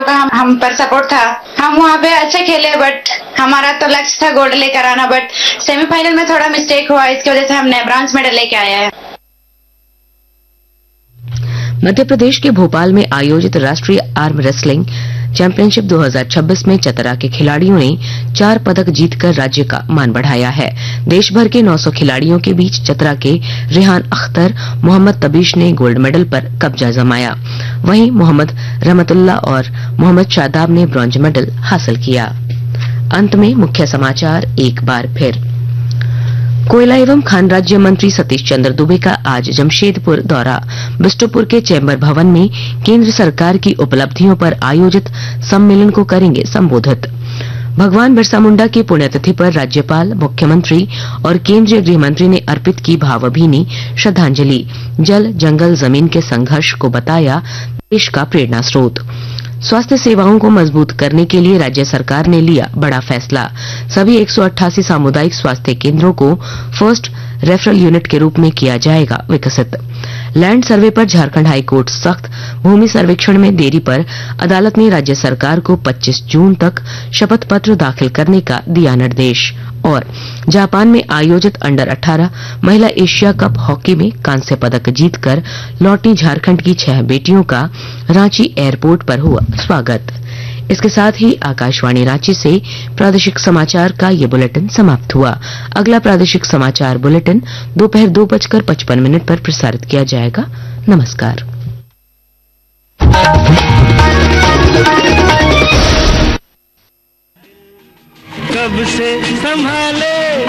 हम पर सपोर्ट था। हम वहाँ पे अच्छे खेले, बट हमारा तो लक्ष्य था गोल्ड लेकर आना, बट सेमीफाइनल में थोड़ा मिस्टेक हुआ, इसकी वजह से हमने ब्रॉन्ज मेडल लेके आया है। मध्य प्रदेश के भोपाल में आयोजित राष्ट्रीय आर्म रेसलिंग चैंपियनशिप 2026 में चतरा के खिलाड़ियों ने 4 पदक जीतकर राज्य का मान बढ़ाया है। देश भर के 900 खिलाड़ियों के बीच चतरा के रेहान अख्तर, मोहम्मद तबीश ने गोल्ड मेडल पर कब्जा जमाया। वहीं मोहम्मद रहमतुल्लाह और मोहम्मद शादाब ने ब्रॉन्ज मेडल हासिल किया। अंत में मुख्य समाचार एक बार फिर। कोयला एवं खान राज्य मंत्री सतीश चंद्र दुबे का आज जमशेदपुर दौरा। बिष्टुपुर के चैम्बर भवन में केंद्र सरकार की उपलब्धियों पर आयोजित सम्मेलन को करेंगे संबोधित। भगवान बिरसा मुंडा की पुण्यतिथि पर राज्यपाल, मुख्यमंत्री और केंद्रीय गृह मंत्री ने अर्पित की भावभीनी श्रद्धांजलि। जल, जंगल, जमीन के संघर्ष को बताया देश का प्रेरणा स्रोत। स्वास्थ्य सेवाओं को मजबूत करने के लिए राज्य सरकार ने लिया बड़ा फैसला। सभी 188 सामुदायिक स्वास्थ्य केंद्रों को फर्स्ट रेफरल यूनिट के रूप में किया जाएगा विकसित। लैंड सर्वे पर झारखंड हाईकोर्ट सख्त। भूमि सर्वेक्षण में देरी पर अदालत ने राज्य सरकार को 25 जून तक शपथ पत्र दाखिल करने का दिया निर्देश। और जापान में आयोजित अंडर 18 महिला एशिया कप हॉकी में कांस्य पदक जीतकर लौटी झारखंड की 6 बेटियों का रांची एयरपोर्ट पर हुआ स्वागत। इसके साथ ही आकाशवाणी रांची से प्रादेशिक समाचार का ये बुलेटिन समाप्त हुआ। अगला प्रादेशिक समाचार बुलेटिन दोपहर 2:55 पर प्रसारित किया जाएगा। नमस्कार। कब से संभाले